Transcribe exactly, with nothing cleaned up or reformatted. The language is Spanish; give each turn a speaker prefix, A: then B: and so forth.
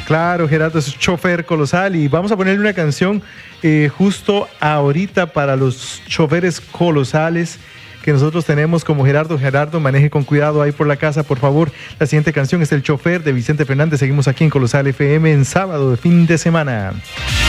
A: Claro, Gerardo es chofer colosal y vamos a ponerle una canción eh, justo ahorita para los choferes colosales que nosotros tenemos como Gerardo. Gerardo, maneje con cuidado ahí por la casa, por favor. La siguiente canción es El Chofer de Vicente Fernández. Seguimos aquí en Colosal F M en sábado de fin de semana.